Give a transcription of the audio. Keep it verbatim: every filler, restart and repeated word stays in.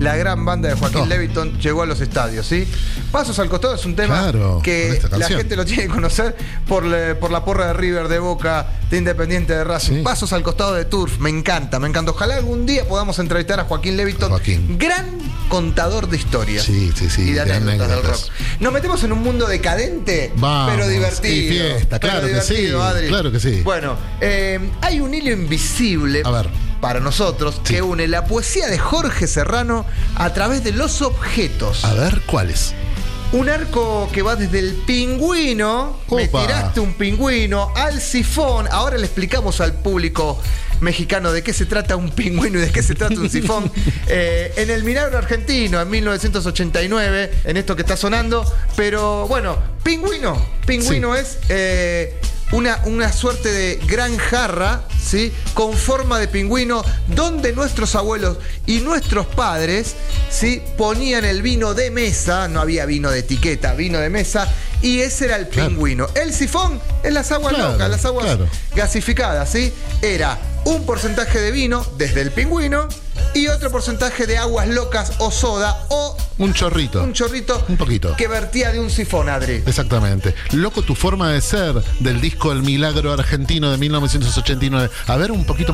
la gran banda de Joaquín Oh. Levington llegó a los estadios, ¿sí? Pasos al costado es un tema Claro, que con esta la canción. gente lo tiene que conocer por, le- por la porra de River, de Boca, de Independiente, de Racing. Sí. Pasos al costado de Turf, me encanta, me encanta. Ojalá algún día podamos entrevistar a Joaquín Levington, Joaquín. gran contador de historias. Sí, sí, sí, Y de de anécdotas del rock. anécdotas. Nos metemos en un mundo decadente, Vamos, pero divertido. y fiesta, pero claro que sí, divertido, Adri. claro que sí. Bueno, eh, hay un hilo invisible A ver. para nosotros Sí. que une la poesía de Jorge Serrano a través de los objetos. A ver, ¿cuáles? Un arco que va desde el pingüino, me Opa. tiraste un pingüino, al sifón. Ahora le explicamos al público mexicano de qué se trata un pingüino y de qué se trata un sifón. Eh, en el Milagro Argentino, en mil novecientos ochenta y nueve, en esto que está sonando. Pero bueno, pingüino. Pingüino Sí. es eh, una, una suerte de gran jarra, ¿sí? Con forma de pingüino, donde nuestros abuelos y nuestros padres, ¿sí? Ponían el vino de mesa, no había vino de etiqueta, vino de mesa, y ese era el Claro. pingüino. El sifón es las aguas Claro, locas, las aguas claro. gasificadas, ¿sí? Era un porcentaje de vino desde el pingüino y otro porcentaje de aguas locas o soda o Un chorrito. un chorrito Un poquito. que vertía de un sifón, Adri. Exactamente. Loco, tu forma de ser del disco El Milagro Argentino de mil novecientos ochenta y nueve. A ver, un poquito